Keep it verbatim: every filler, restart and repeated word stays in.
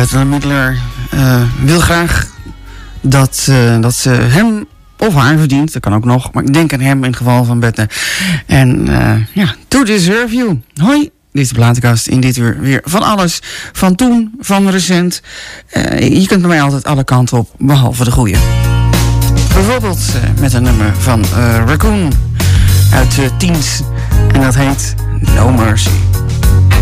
Bette Midler uh, wil graag dat, uh, dat ze hem of haar verdient. Dat kan ook nog. Maar ik denk aan hem in het geval van Bette. En uh, ja, To Deserve You. Hoi. Dit is de platenkast. In dit uur weer van alles. Van toen, van recent. Uh, je kunt bij mij altijd alle kanten op, behalve de goede. Bijvoorbeeld uh, met een nummer van uh, Raccoon uit de uh, Teens. En dat heet No Mercy.